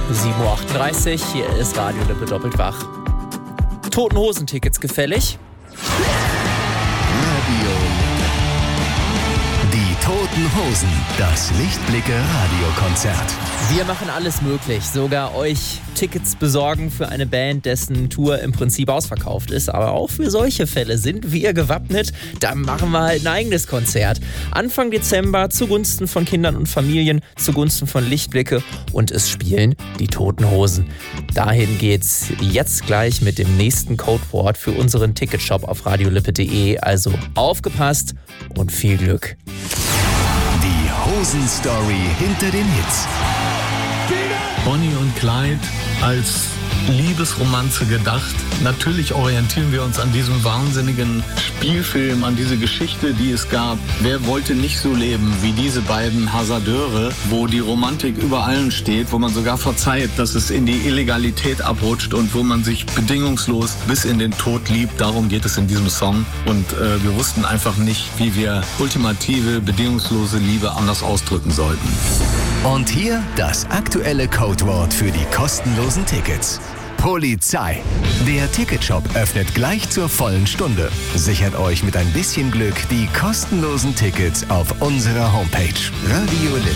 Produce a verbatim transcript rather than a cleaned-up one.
sieben Uhr achtunddreißig, hier ist Radio Lippe doppelt wach. Toten Hosen-Tickets gefällig? Radio. Die Toten Hosen, das Lichtblicke-Radiokonzert. Wir machen alles möglich, sogar euch Tickets besorgen für eine Band, dessen Tour im Prinzip ausverkauft ist. Aber auch für solche Fälle sind wir gewappnet. Da machen wir halt ein eigenes Konzert. Anfang Dezember zugunsten von Kindern und Familien, zugunsten von Lichtblicke, und es spielen die Toten Hosen. Dahin geht's jetzt gleich mit dem nächsten Codewort für unseren Ticketshop auf radiolippe punkt de. Also aufgepasst und viel Glück. Die Hosen-Story hinter den Hits. Bonnie und Clyde als Liebesromanze gedacht. Natürlich orientieren wir uns an diesem wahnsinnigen Spielfilm, an diese Geschichte, die es gab. Wer wollte nicht so leben wie diese beiden Hasardeure, wo die Romantik über allen steht, wo man sogar verzeiht, dass es in die Illegalität abrutscht und wo man sich bedingungslos bis in den Tod liebt. Darum geht es in diesem Song. Und äh, wir wussten einfach nicht, wie wir ultimative, bedingungslose Liebe anders ausdrücken sollten. Und hier das aktuelle Codewort für die kostenlosen Tickets. Polizei. Der Ticketshop öffnet gleich zur vollen Stunde. Sichert euch mit ein bisschen Glück die kostenlosen Tickets auf unserer Homepage radio lippe